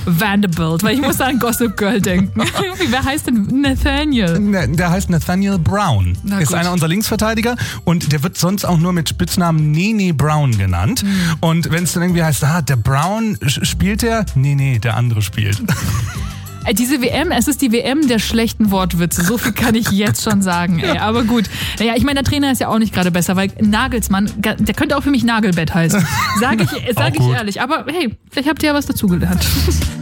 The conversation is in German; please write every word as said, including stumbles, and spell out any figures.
Vanderbilt, weil ich muss an Gossip Girl denken. Wer heißt denn Nathaniel? Der heißt Nathaniel Brown. Na ist gut. einer unserer Linksverteidiger und der wird sonst auch nur mit Spitznamen Nene Brown genannt. Mhm. Und wenn es dann irgendwie heißt, ah, der Brown, spielt der? Nee, nee, der andere spielt. Diese W M, es ist die W M der schlechten Wortwitze. So viel kann ich jetzt schon sagen. Ey. Aber gut. Naja, ich meine, der Trainer ist ja auch nicht gerade besser, weil Nagelsmann, der könnte auch für mich Nagelbett heißen. Sage ich, sag ich ehrlich. Aber hey, vielleicht habt ihr ja was dazugelernt.